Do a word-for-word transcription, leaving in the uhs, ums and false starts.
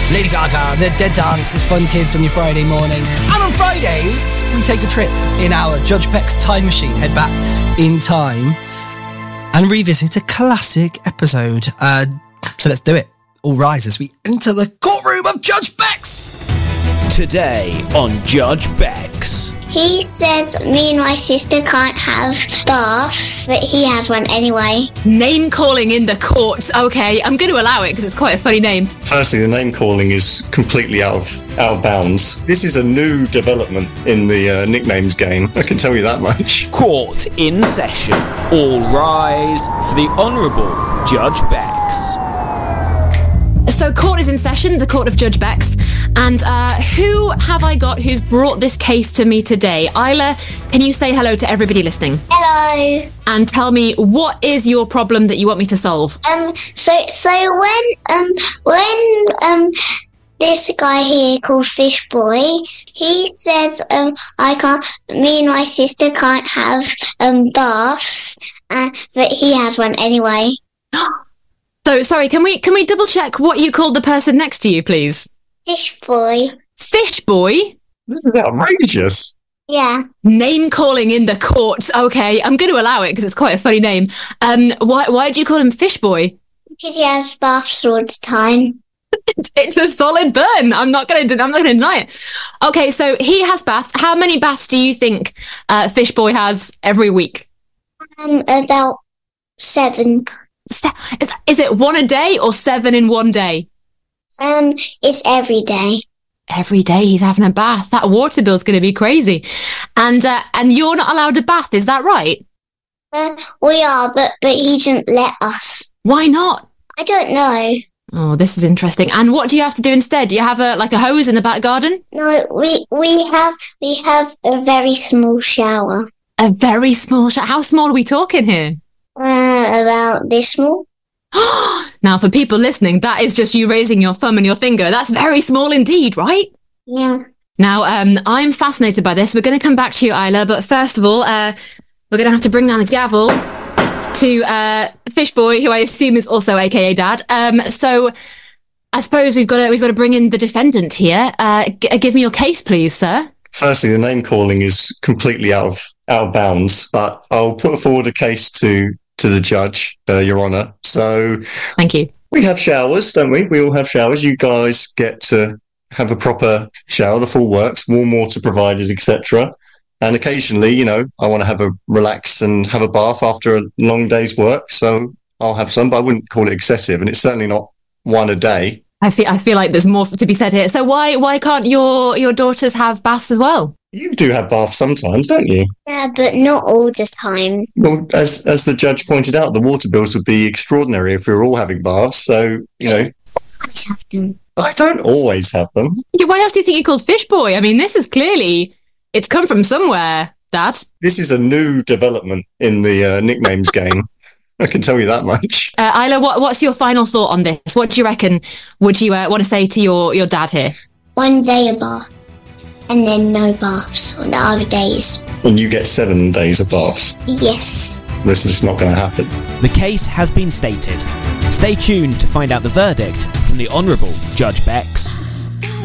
Lady Gaga, The Dead Dance, it's Fun Kids on your Friday morning. And on Fridays, we take a trip in our Judge Beck's time machine, head back in time and revisit a classic episode. Uh, so let's do it. All rise as we enter the courtroom of Judge Beck's. Today on Judge Beck's. He says me and my sister can't have baths, but he has one anyway. Name calling in the court. Okay, I'm going to allow it because it's quite a funny name. Firstly, the name calling is completely out of out of bounds. This is a new development in the uh, nicknames game. I can tell you that much. Court in session. All rise for the Honourable Judge Beck's. So court is in session, the court of Judge Beck's. And uh, who have I got who's brought this case to me today? Isla, can you say hello to everybody listening? Hello. And tell me, what is your problem that you want me to solve? Um. So so when um when um this guy here called Fish Boy, he says um I can't. Me and my sister can't have um baths, uh, but he has one anyway. So sorry, can we can we double check what you called the person next to you, please? Fish Boy. Fish Boy? This is outrageous. Yeah. Name calling in the court. Okay, I'm going to allow it because it's quite a funny name. Um, why why do you call him Fish Boy? Because he has baths all the time. It's a solid burn. I'm not going to I'm not going to deny it. Okay, so he has baths. How many baths do you think uh, Fish Boy has every week? Um, about seven. Se- is, is it one a day or seven in one day? Um, it's every day. Every day he's having a bath. That water bill's going to be crazy. And uh, and you're not allowed a bath, is that right? Uh, we are, but but he didn't let us. Why not? I don't know. Oh, this is interesting. And what do you have to do instead? Do you have a like a hose in the back garden? No, we we have we have a very small shower. A very small shower. How small are we talking here? Uh, about this small. Now, for people listening, that is just you raising your thumb and your finger. That's very small indeed, right? Yeah. Now, um, I'm fascinated by this. We're going to come back to you, Isla, but first of all, uh, we're going to have to bring down the gavel to uh, Fish Boy, who I assume is also A K A Dad. Um, so I suppose we've got to we've got to bring in the defendant here. Uh, g- give me your case, please, sir. Firstly, the name calling is completely out of out of bounds, but I'll put forward a case to to the judge, uh, Your Honour. So, thank you. We have showers, don't we? We all have showers. You guys get to have a proper shower, the full works, warm water provided, et cetera. And occasionally, you know, I want to have a relax and have a bath after a long day's work. So I'll have some, but I wouldn't call it excessive. And it's certainly not one a day. I feel I feel like there's more to be said here. So why why can't your your daughters have baths as well? You do have baths sometimes, don't you? Yeah, but not all the time. Well, as as the judge pointed out, the water bills would be extraordinary if we were all having baths. So, you know. I always have them. I don't always have them. Yeah, why else do you think you called Fish Boy? I mean, this is clearly, it's come from somewhere, Dad. This is a new development in the uh, nicknames game. I can tell you that much. Uh, Isla, what, what's your final thought on this? What do you reckon would you uh, want to say to your, your dad here? One day a bath, and then no baths on the other days. And you get seven days of baths. Yes. This is not going to happen. The case has been stated. Stay tuned to find out the verdict from the Honourable Judge Beck's.